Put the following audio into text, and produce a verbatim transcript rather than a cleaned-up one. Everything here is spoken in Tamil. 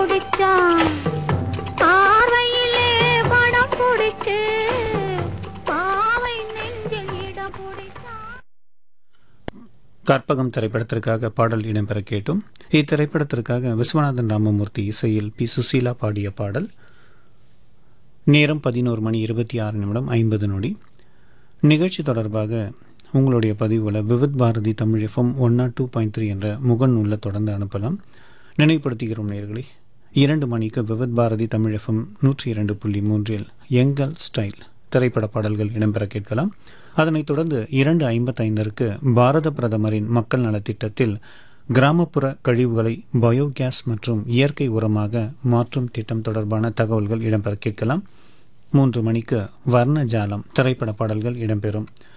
புடிச்சான் பார்வையிலே படம் புடிச்சு பாவை நெஞ்சில் இடம் புடிச்சான். கற்பகம் திரைப்படத்திற்காக பாடல் இடம்பெற கேட்டும். இத்திரைப்படத்திற்காக விஸ்வநாதன் ராமமூர்த்தி இசையில் பி சுசீலா பாடிய பாடல். நேரம் பதினோரு மணி இருபத்தி ஆறு நிமிடம் ஐம்பது நொடி. நிகழ்ச்சி தொடர்பாக உங்களுடைய பதிவுகளை Vividh Bharathi Tamil FM one not two point three என்ற முகநூலில் தொடர்ந்து அனுப்பலாம். நினைவுபடுத்துகிறோம் நேயர்களே, இரண்டு மணிக்கு விவித் பாரதி தமிழ் எஃப்எம் நூற்றி இரண்டு புள்ளி மூன்றில் எங்கள் ஸ்டைல் திரைப்பட பாடல்கள் இடம்பெற கேட்கலாம். அதனைத் தொடர்ந்து இரண்டு ஐம்பத்தைந்திற்கு பாரத பிரதமரின் மக்கள் நலத்திட்டத்தில் கிராமப்புற கழிவுகளை பயோகேஸ் மற்றும் இயற்கை உரமாக மாற்றும் திட்டம் தொடர்பான தகவல்கள் இடம்பெற கேட்கலாம். மூன்று மணிக்கு வர்ணஜாலம் திரைப்பட பாடல்கள் இடம்பெறும்.